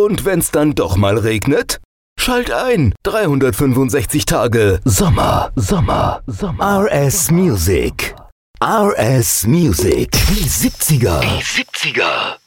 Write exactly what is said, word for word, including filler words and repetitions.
Und wenn's dann doch mal regnet? Schalt ein, dreihundertfünfundsechzig Tage Sommer, Sommer, Sommer. R S Music. R S Music. Die siebziger. Die siebziger.